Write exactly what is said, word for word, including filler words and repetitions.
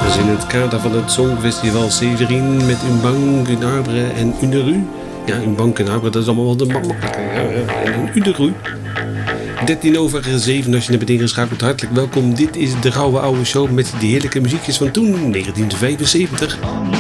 ergens in het kader van het Songfestival Severin met Un Banc, Un Arbre en Une Rue. Ja, Un Banc en Arbre, dat is allemaal wel de makkelijke. En een Une Rue. dertien over zeven als je naar beneden geschakeld. Hartelijk welkom. Dit is de Rauwe Oude Show met de heerlijke muziekjes van toen, negentien vijfenzeventig.